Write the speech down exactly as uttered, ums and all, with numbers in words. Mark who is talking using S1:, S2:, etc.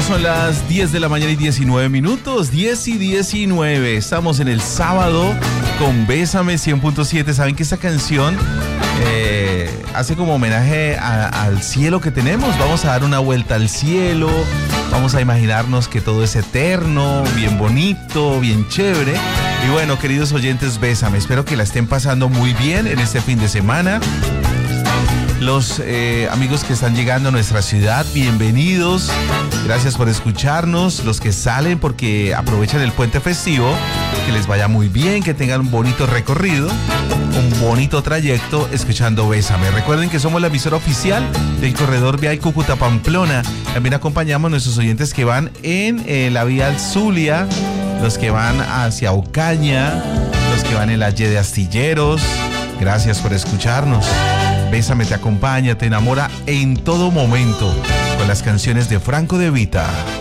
S1: Ya son las diez de la mañana y diecinueve minutos, diez y diecinueve. Estamos en el sábado con Bésame cien punto siete. ¿Saben que esta canción eh, hace como homenaje a, al cielo que tenemos? Vamos a dar una vuelta al cielo, vamos a imaginarnos que todo es eterno, bien bonito, bien chévere. Y bueno, queridos oyentes, Bésame, espero que la estén pasando muy bien en este fin de semana. Los eh, amigos que están llegando a nuestra ciudad, bienvenidos. Gracias por escucharnos. Los que salen porque aprovechan el puente festivo, que les vaya muy bien, que tengan un bonito recorrido, un bonito trayecto escuchando Bésame. Recuerden que somos la emisora oficial del corredor Vía Cúcuta-Pamplona. También acompañamos a nuestros oyentes que van en eh, la vía Zulia, los que van hacia Ocaña, los que van en la Y de Astilleros. Gracias por escucharnos. Bésame te acompaña, te enamora en todo momento con las canciones de Franco De Vita.